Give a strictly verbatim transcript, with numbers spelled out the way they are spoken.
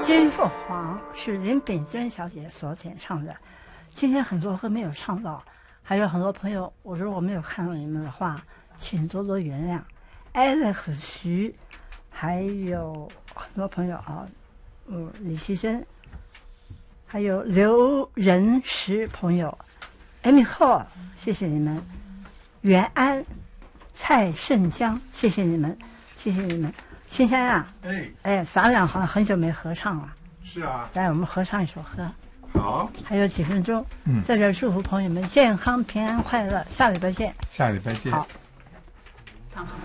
金凤凰是林秉珍小姐所演唱的，今天很多歌没有唱到，还有很多朋友，我如果没有看到你们的话，请多多原谅。Alex 徐，还有很多朋友啊，嗯，李希珍，还有刘仁石朋友 ，Amy Hall， 谢谢你们，袁安、蔡胜江，谢谢你们，谢谢你们。青山啊， 哎哎，咱俩好像很久没合唱了。 是啊， 来，我们合唱一首歌。 好， 还有几分钟， 嗯， 在这儿祝福朋友们健康、平安、快乐。下礼拜见。 下礼拜见。 好，唱好。